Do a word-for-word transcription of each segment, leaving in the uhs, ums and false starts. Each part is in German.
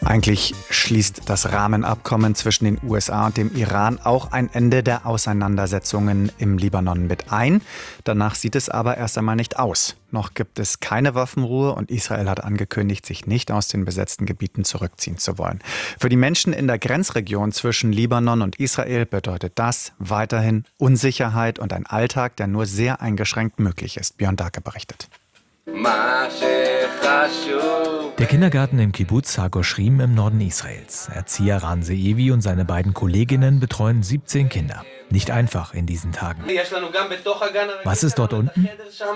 Eigentlich schließt das Rahmenabkommen zwischen den U S A und dem Iran auch ein Ende der Auseinandersetzungen im Libanon mit ein. Danach sieht es aber erst einmal nicht aus. Noch gibt es keine Waffenruhe und Israel hat angekündigt, sich nicht aus den besetzten Gebieten zurückziehen zu wollen. Für die Menschen in der Grenzregion zwischen Libanon und Israel bedeutet das weiterhin Unsicherheit und ein Alltag, der nur sehr eingeschränkt möglich ist. Björn Darke berichtet. Der Kindergarten im Kibbuz Hagoshrim im Norden Israels. Erzieher Ran Zeevi und seine beiden Kolleginnen betreuen siebzehn Kinder. Nicht einfach in diesen Tagen. Was ist dort unten?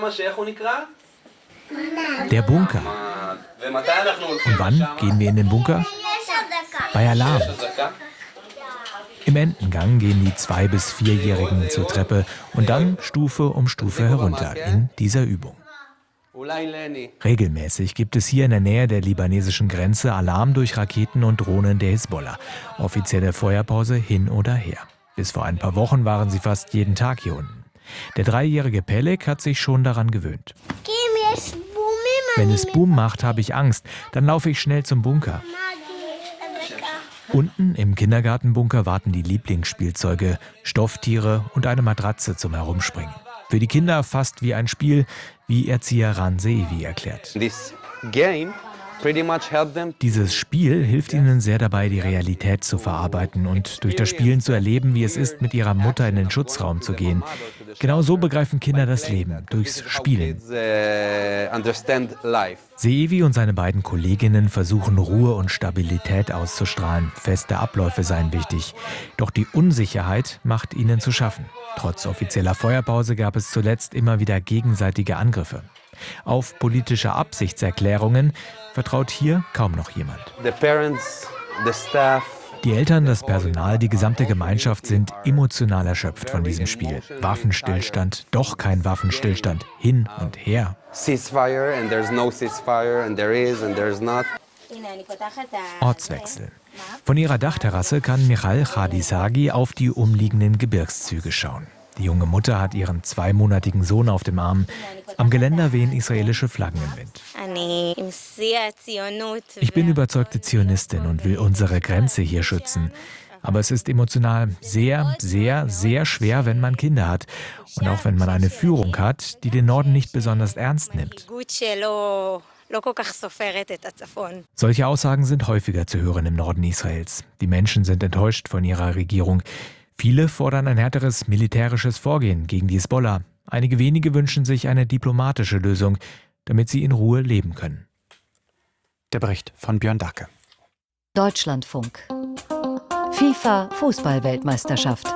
Der Bunker. Und wann gehen wir in den Bunker? Bei Alarm. Im Entengang gehen die zwei- bis vierjährigen zur Treppe und dann Stufe um Stufe herunter in dieser Übung. Regelmäßig gibt es hier in der Nähe der libanesischen Grenze Alarm durch Raketen und Drohnen der Hisbollah. Offizielle Feuerpause hin oder her. Bis vor ein paar Wochen waren sie fast jeden Tag hier unten. Der dreijährige Pelek hat sich schon daran gewöhnt. Wenn es Boom macht, habe ich Angst. Dann laufe ich schnell zum Bunker. Unten im Kindergartenbunker warten die Lieblingsspielzeuge, Stofftiere und eine Matratze zum Herumspringen. Für die Kinder fast wie ein Spiel, wie Erzieher Ran Zeevi erklärt. Dieses Spiel hilft ihnen sehr dabei, die Realität zu verarbeiten und durch das Spielen zu erleben, wie es ist, mit ihrer Mutter in den Schutzraum zu gehen. Genau so begreifen Kinder das Leben, durchs Spielen. Zeevi und seine beiden Kolleginnen versuchen, Ruhe und Stabilität auszustrahlen. Feste Abläufe seien wichtig. Doch die Unsicherheit macht ihnen zu schaffen. Trotz offizieller Feuerpause gab es zuletzt immer wieder gegenseitige Angriffe. Auf politische Absichtserklärungen vertraut hier kaum noch jemand. Die Eltern, das Personal, die gesamte Gemeinschaft sind emotional erschöpft von diesem Spiel. Waffenstillstand, doch kein Waffenstillstand, hin und her. Ortswechsel. Von ihrer Dachterrasse kann Michal Khadisagi auf die umliegenden Gebirgszüge schauen. Die junge Mutter hat ihren zweimonatigen Sohn auf dem Arm. Am Geländer wehen israelische Flaggen im Wind. Ich bin überzeugte Zionistin und will unsere Grenze hier schützen. Aber es ist emotional sehr, sehr, sehr schwer, wenn man Kinder hat. Und auch wenn man eine Führung hat, die den Norden nicht besonders ernst nimmt. Solche Aussagen sind häufiger zu hören im Norden Israels. Die Menschen sind enttäuscht von ihrer Regierung. Viele fordern ein härteres militärisches Vorgehen gegen die Hisbollah. Einige wenige wünschen sich eine diplomatische Lösung, damit sie in Ruhe leben können. Der Bericht von Björn Darke. Deutschlandfunk. FIFA Fußball-Weltmeisterschaft.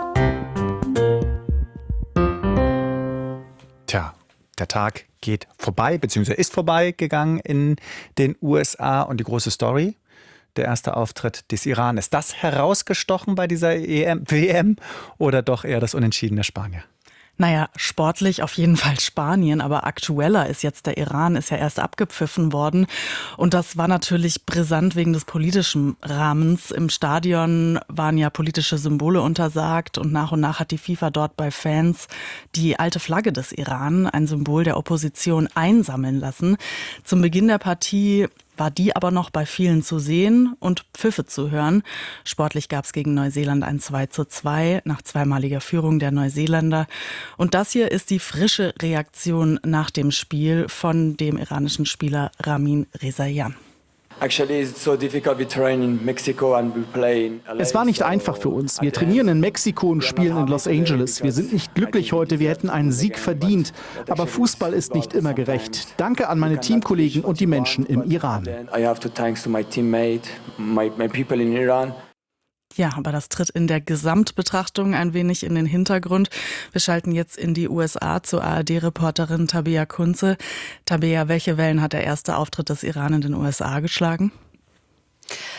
Tja, der Tag geht vorbei, beziehungsweise ist vorbeigegangen in den U S A und die große Story. Der erste Auftritt des Iran. Ist das herausgestochen bei dieser E M, W M oder doch eher das Unentschieden der Spanier? Naja, sportlich auf jeden Fall Spanien, aber aktueller ist jetzt der Iran, ist ja erst abgepfiffen worden. Und das war natürlich brisant wegen des politischen Rahmens. Im Stadion waren ja politische Symbole untersagt und nach und nach hat die FIFA dort bei Fans die alte Flagge des Iran, ein Symbol der Opposition, einsammeln lassen. Zum Beginn der Partie war die aber noch bei vielen zu sehen und Pfiffe zu hören. Sportlich gab es gegen Neuseeland ein zwei zu zwei nach zweimaliger Führung der Neuseeländer. Und das hier ist die frische Reaktion nach dem Spiel von dem iranischen Spieler Ramin Rezaian. Es war nicht einfach für uns. Wir trainieren in Mexiko und spielen in Los Angeles. Wir sind nicht glücklich heute, wir hätten einen Sieg verdient. Aber Fußball ist nicht immer gerecht. Danke an meine Teamkollegen und die Menschen im Iran. Ja, aber das tritt in der Gesamtbetrachtung ein wenig in den Hintergrund. Wir schalten jetzt in die U S A zur A R D-Reporterin Tabea Kunze. Tabea, welche Wellen hat der erste Auftritt des Iran in den U S A geschlagen?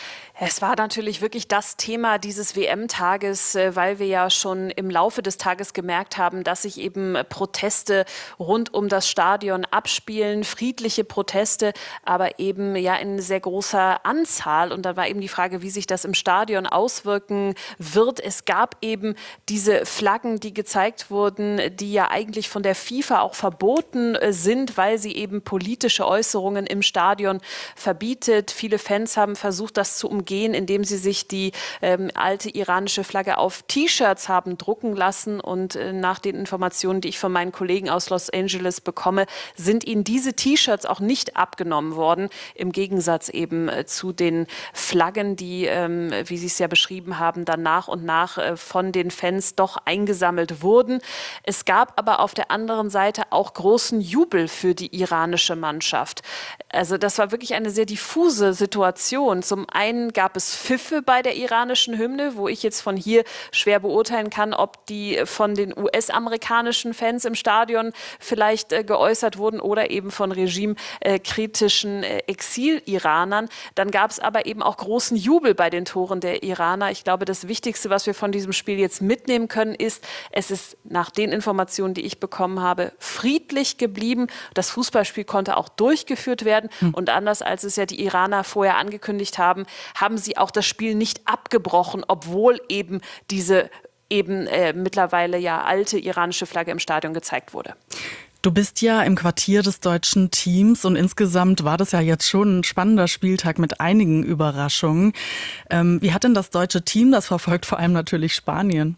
Es war natürlich wirklich das Thema dieses W M-Tages, weil wir ja schon im Laufe des Tages gemerkt haben, dass sich eben Proteste rund um das Stadion abspielen, friedliche Proteste, aber eben ja in sehr großer Anzahl. Und da war eben die Frage, wie sich das im Stadion auswirken wird. Es gab eben diese Flaggen, die gezeigt wurden, die ja eigentlich von der FIFA auch verboten sind, weil sie eben politische Äußerungen im Stadion verbietet. Viele Fans haben versucht, das zu umgehen, indem sie sich die ähm, alte iranische Flagge auf T-Shirts haben drucken lassen. Und äh, nach den Informationen, die ich von meinen Kollegen aus Los Angeles bekomme, sind ihnen diese T-Shirts auch nicht abgenommen worden. Im Gegensatz eben äh, zu den Flaggen, die, ähm, wie Sie es ja beschrieben haben, dann nach und nach äh, von den Fans doch eingesammelt wurden. Es gab aber auf der anderen Seite auch großen Jubel für die iranische Mannschaft. Also das war wirklich eine sehr diffuse Situation. Zum einen gab es Pfiffe bei der iranischen Hymne, wo ich jetzt von hier schwer beurteilen kann, ob die von den U S-amerikanischen Fans im Stadion vielleicht äh, geäußert wurden oder eben von regimekritischen äh, Exil-Iranern. Dann gab es aber eben auch großen Jubel bei den Toren der Iraner. Ich glaube, das Wichtigste, was wir von diesem Spiel jetzt mitnehmen können, ist, es ist nach den Informationen, die ich bekommen habe, friedlich geblieben. Das Fußballspiel konnte auch durchgeführt werden. Hm. Und anders als es ja die Iraner vorher angekündigt haben, haben sie auch das Spiel nicht abgebrochen, obwohl eben diese eben äh, mittlerweile ja alte iranische Flagge im Stadion gezeigt wurde. Du bist ja im Quartier des deutschen Teams und insgesamt war das ja jetzt schon ein spannender Spieltag mit einigen Überraschungen. Ähm, wie hat denn das deutsche Team das verfolgt, vor allem natürlich Spanien?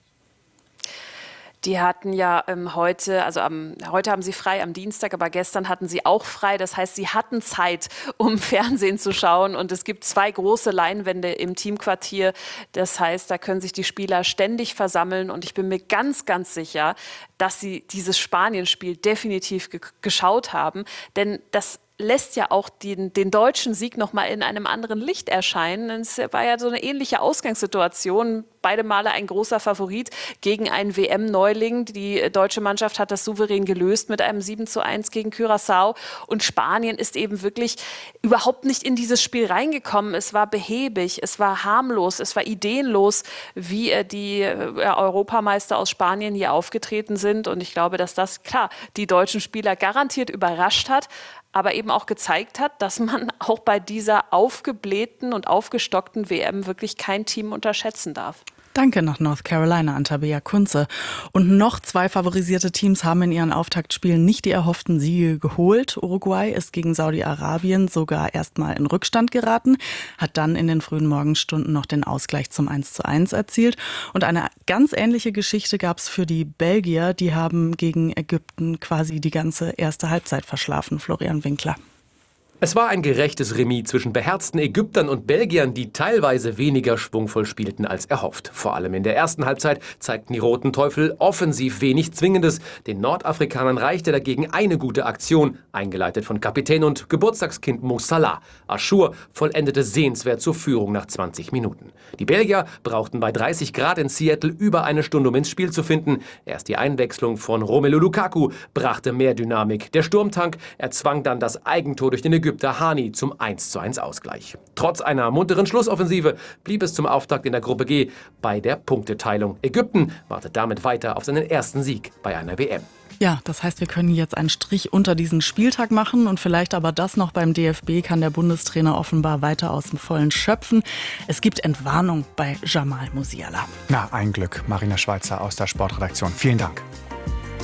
Die hatten ja ähm, heute, also am, heute haben sie frei am Dienstag, aber gestern hatten sie auch frei. Das heißt, sie hatten Zeit, um Fernsehen zu schauen. Und es gibt zwei große Leinwände im Teamquartier. Das heißt, da können sich die Spieler ständig versammeln. Und ich bin mir ganz, ganz sicher, dass sie dieses Spanien-Spiel definitiv ge- geschaut haben. Denn das lässt ja auch den, den deutschen Sieg noch mal in einem anderen Licht erscheinen. Es war ja so eine ähnliche Ausgangssituation. Beide Male ein großer Favorit gegen einen W M-Neuling. Die deutsche Mannschaft hat das souverän gelöst mit einem sieben zu eins gegen Curaçao. Und Spanien ist eben wirklich überhaupt nicht in dieses Spiel reingekommen. Es war behäbig, es war harmlos, es war ideenlos, wie die Europameister aus Spanien hier aufgetreten sind. Und ich glaube, dass das, klar, die deutschen Spieler garantiert überrascht hat, aber eben auch gezeigt hat, dass man auch bei dieser aufgeblähten und aufgestockten W M wirklich kein Team unterschätzen darf. Danke nach North Carolina an Tabea Kunze. Und noch zwei favorisierte Teams haben in ihren Auftaktspielen nicht die erhofften Siege geholt. Uruguay ist gegen Saudi-Arabien sogar erstmal in Rückstand geraten, hat dann in den frühen Morgenstunden noch den Ausgleich zum eins zu eins erzielt. Und eine ganz ähnliche Geschichte gab es für die Belgier. Die haben gegen Ägypten quasi die ganze erste Halbzeit verschlafen. Florian Winkler. Es war ein gerechtes Remis zwischen beherzten Ägyptern und Belgiern, die teilweise weniger schwungvoll spielten als erhofft. Vor allem in der ersten Halbzeit zeigten die Roten Teufel offensiv wenig Zwingendes. Den Nordafrikanern reichte dagegen eine gute Aktion, eingeleitet von Kapitän und Geburtstagskind Mo Salah. Achour vollendete sehenswert zur Führung nach zwanzig Minuten. Die Belgier brauchten bei dreißig Grad in Seattle über eine Stunde, um ins Spiel zu finden. Erst die Einwechslung von Romelu Lukaku brachte mehr Dynamik. Der Sturmtank erzwang dann das Eigentor durch den Ägypter Hani zum eins zu eins Ausgleich. Trotz einer munteren Schlussoffensive blieb es zum Auftakt in der Gruppe G bei der Punkteteilung. Ägypten wartet damit weiter auf seinen ersten Sieg bei einer W M. Ja, das heißt, wir können jetzt einen Strich unter diesen Spieltag machen und vielleicht aber das noch beim D F B kann der Bundestrainer offenbar weiter aus dem Vollen schöpfen. Es gibt Entwarnung bei Jamal Musiala. Na, ein Glück. Marina Schweizer aus der Sportredaktion. Vielen Dank.